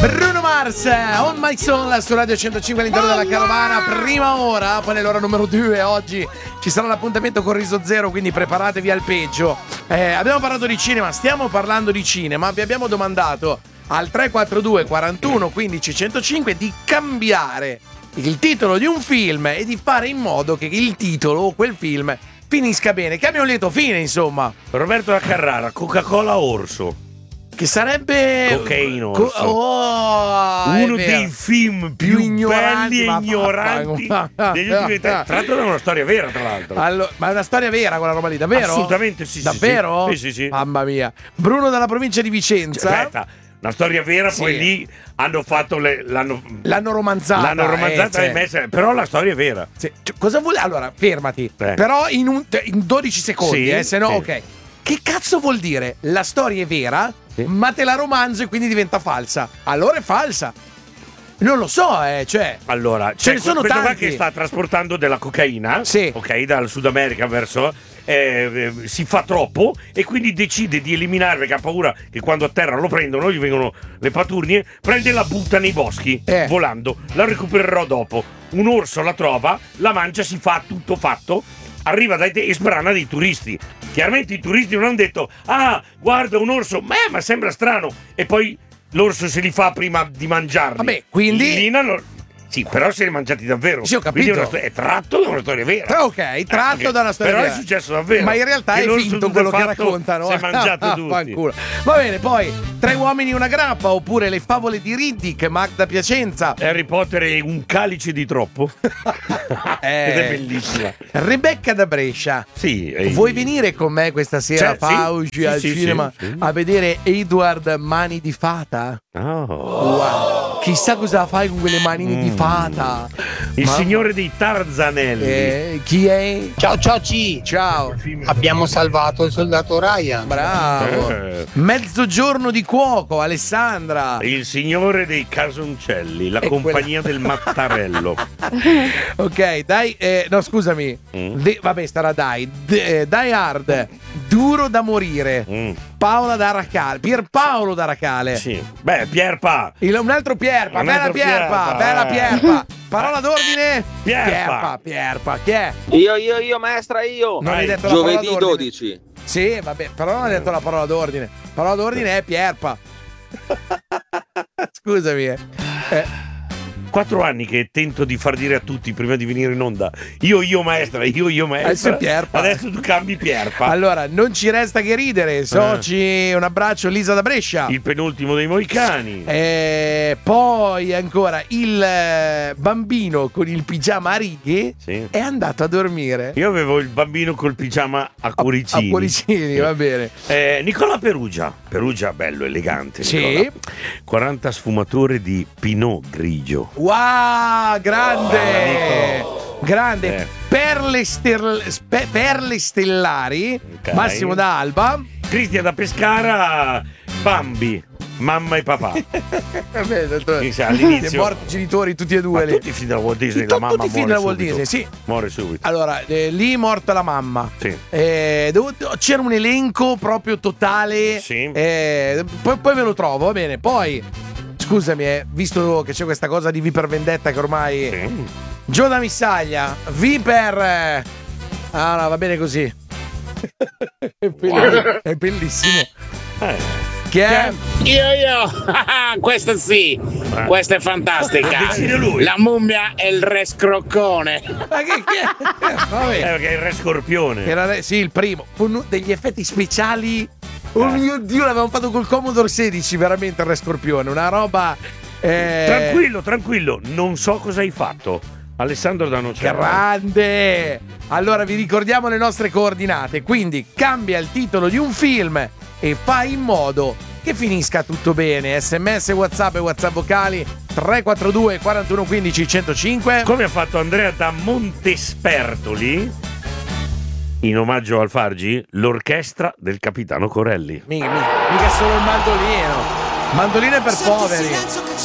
Bruno Mars, On My Soul su Radio 105 all'interno della carovana, prima ora, poi nell'ora numero 2 oggi ci sarà l'appuntamento con Riso Zero, quindi preparatevi al peggio. Abbiamo parlato di cinema, stiamo parlando di cinema, vi abbiamo domandato al 342 41 15 105 di cambiare il titolo di un film e di fare in modo che il titolo o quel film finisca bene, che abbia un lieto fine, insomma. Roberto da Carrara, Coca-Cola Orso. Che sarebbe Cocaine Orso. Uno dei film più belli e ignoranti degli ultimi tempi. Tratto da una storia vera, tra l'altro. Allora, ma è una storia vera quella roba lì, davvero? Assolutamente sì. Davvero? Sì. Mamma mia. Bruno dalla provincia di Vicenza. Aspetta, una storia vera, sì. Poi lì hanno fatto l'hanno romanzata. L'hanno romanzata e messa, però la storia è vera. Sì. Cioè, cosa vuole? Allora, fermati. Però in 12 secondi, sì, se no, sì. ok. Che cazzo vuol dire? La storia è vera, sì, ma te la romanzo e quindi diventa falsa. Allora è falsa. Non lo so, cioè. Allora, ce ne sono tanti. Qua che sta trasportando della cocaina, sì, ok, dal Sud America verso si fa troppo e quindi decide di eliminare, perché ha paura che quando a terra lo prendono, gli vengono le paturnie, prende e la butta nei boschi volando. La recupererò dopo. Un orso la trova, la mangia, si fa tutto fatto, arriva dai e sbrana dei turisti. Chiaramente i turisti non hanno detto: ah, guarda un orso, ma sembra strano, e poi l'orso se li fa prima di mangiarli. Vabbè, quindi sì, però se li è mangiati davvero. Sì, ho capito. È tratto da una storia vera. Ok, tratto da una storia vera. vera. Però è successo davvero. Ma in realtà è finto quello che raccontano. Si è mangiato tutti. Va bene, poi 3 uomini una grappa, oppure le favole di Riddick, Magda Piacenza. Harry Potter è un calice di troppo. Ed è bellissima. Rebecca da Brescia. Sì. Vuoi venire con me questa sera, Fauci, al cinema a vedere Edward Mani di Fata? Oh. Wow. Chissà cosa fai con quelle manini di fata. Il signore dei Tarzanelli. Chi è? Ciao Cioci. Ciao. Abbiamo salvato il soldato Ryan. Bravo. Mezzogiorno di cuoco, Alessandra. Il signore dei Casoncelli, la compagnia del Mattarello. Ok, dai, no scusami. Vabbè, starà Die Hard, Duro da morire. Paola da Racale, Pierpaolo da Racale. Sì. Beh, Pierpa. Un altro Pierpa, bella Pierpa. Parola d'ordine? Pierpa. Chi è? Io, maestra, io. Non hai detto giovedì la parola d'ordine. 12. Sì, vabbè, però non hai detto la parola d'ordine. Parola d'ordine è Pierpa. Scusami. 4 anni che tento di far dire a tutti prima di venire in onda: io maestra. Pierpa. Adesso tu cambi Pierpa. Allora, non ci resta che ridere. Soci, un abbraccio, Lisa da Brescia. Il penultimo dei Moicani. Poi ancora il bambino con il pigiama a righe è andato a dormire. Io avevo il bambino col pigiama a cuoricini. A cuoricini, va bene. Nicola Perugia, bello, elegante. Sì. Nicola. 40 sfumature di Pinot grigio. Wow, grande. Perle stellari, okay. Massimo da Alba. Cristian da Pescara, Bambi, mamma e papà. All'inizio morti i genitori tutti e due. Tutti i film della Walt Disney, la mamma muore della Walt Disney, sì. Muore subito. Allora, lì morta la mamma. Sì. C'era un elenco proprio totale. Sì. Poi ve lo trovo, va bene. Poi scusami, visto che c'è questa cosa di V per Vendetta che ormai Gio da Missaglia, V per no, va bene così. È bellissimo. Che è? Io. Questa sì. Questa è fantastica. La mummia e il re scroccone. Ma che è? Vabbè. Perché è il re scorpione. Era il primo. Con degli effetti speciali. Oh mio Dio, l'avevamo fatto col Commodore 16, veramente il re scorpione, una roba. Tranquillo, non so cosa hai fatto. Alessandro da Nocera. Grande! Allora vi ricordiamo le nostre coordinate, quindi cambia il titolo di un film e fai in modo che finisca tutto bene. SMS, WhatsApp e WhatsApp vocali 342 41 15 105. Come ha fatto Andrea da Montespertoli. In omaggio al Fargi, l'orchestra del Capitano Corelli. Mica solo il mandolino. Mandolino è per poveri.